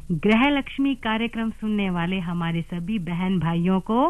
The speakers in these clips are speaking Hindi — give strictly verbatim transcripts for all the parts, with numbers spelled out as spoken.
ग्रह लक्ष्मी कार्यक्रम सुनने वाले हमारे सभी बहन भाइयों को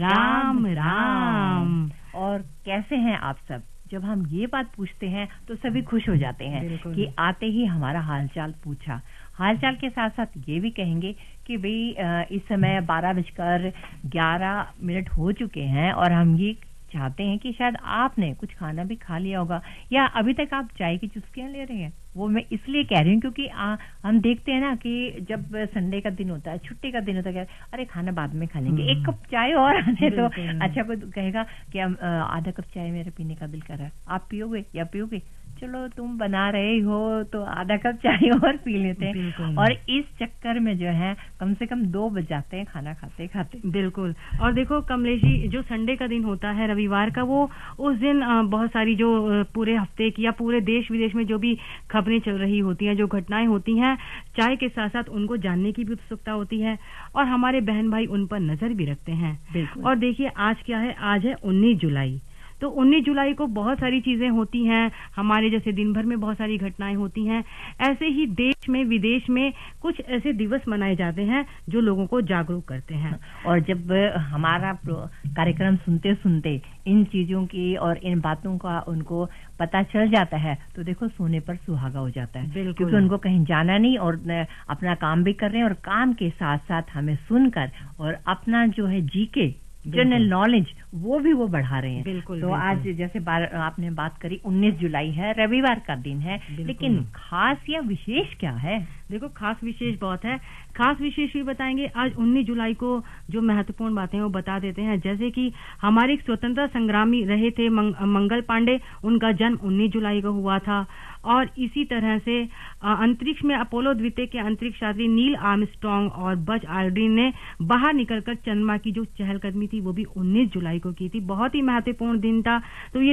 राम राम, राम। और कैसे हैं आप सब? जब हम ये बात पूछते हैं तो सभी खुश हो जाते हैं कि आते ही हमारा हालचाल पूछा। हालचाल के साथ साथ ये भी कहेंगे कि भाई इस समय बारह बजकर ग्यारह मिनट हो चुके हैं और हम ये चाहते हैं कि शायद आपने कुछ खाना भी खा लिया होगा या अभी तक आप चाय की चुस्कियां ले रहे हैं। वो मैं इसलिए कह रही हूँ क्योंकि आ, हम देखते हैं ना कि जब संडे का दिन होता है, छुट्टी का दिन होता है, अरे खाना बाद में खा लेंगे, एक कप चाय और आने तो अच्छा कोई कहेगा कि आधा कप चाय मेरे पीने का दिल कर रहा है, आप पियोगे या पियोगे? चलो तुम बना रहे हो तो आधा कप चाय और पी लेते हैं। और इस चक्कर में जो है कम से कम दो बज जाते हैं खाना खाते खाते। बिल्कुल। और देखो कमलेश जी, जो संडे का दिन होता है, रविवार का, वो उस दिन बहुत सारी जो पूरे हफ्ते की या पूरे देश विदेश में जो भी खबरें चल रही होती हैं, जो घटनाएं होती हैं, चाय के साथ साथ उनको जानने की भी उत्सुकता होती है और हमारे बहन भाई उन पर नजर भी रखते हैं। और देखिए आज क्या है, आज है उन्नीस जुलाई। तो उन्नीस जुलाई को बहुत सारी चीजें होती हैं, हमारे जैसे दिन भर में बहुत सारी घटनाएं होती हैं। ऐसे ही देश में विदेश में कुछ ऐसे दिवस मनाए जाते हैं जो लोगों को जागरूक करते हैं। और जब हमारा कार्यक्रम सुनते सुनते इन चीजों की और इन बातों का उनको पता चल जाता है तो देखो सोने पर सुहागा हो जाता है, क्योंकि उनको कहीं जाना नहीं और अपना काम भी कर रहे हैं और काम के साथ साथ हमें सुनकर और अपना जो है जी के जनरल नॉलेज वो भी वो बढ़ा रहे हैं। बिल्कुल, तो बिल्कुल। आज जैसे बार, आपने बात करी उन्नीस जुलाई है, रविवार का दिन है, लेकिन खास या विशेष क्या है? देखो खास विशेष बहुत है। खास विशेष भी बताएंगे। आज उन्नीस जुलाई को जो महत्वपूर्ण बातें वो बता देते हैं, जैसे कि हमारे एक स्वतंत्रता संग्रामी रहे थे मंग, मंगल पांडे, उनका जन्म उन्नीस जुलाई को हुआ था। और इसी तरह से अंतरिक्ष में अपोलो द्वितीय के अंतरिक्ष यात्री नील आर्मस्ट्रांग और बज आल्ड्रिन ने बाहर निकलकर चंद्रमा की जो चहलकदमी थी वो भी उन्नीस जुलाई को की थी। बहुत ही महत्वपूर्ण दिन था। तो ये